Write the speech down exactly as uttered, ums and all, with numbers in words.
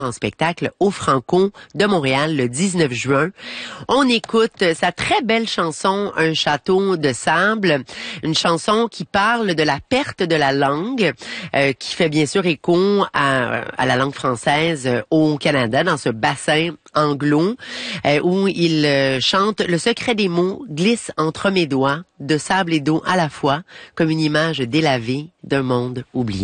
en spectacle au Franco de Montréal le dix-neuf juin. On écoute sa très belle chanson « Un château de sable », une chanson qui parle de la perte de la langue, euh, qui fait bien sûr écho à, à la langue française euh, au Canada, dans ce bassin anglo, euh, où il euh, chante « Le secret des mots glisse entre mes doigts, de sable et d'eau à la fois, comme une image délavée d'un monde oublié ».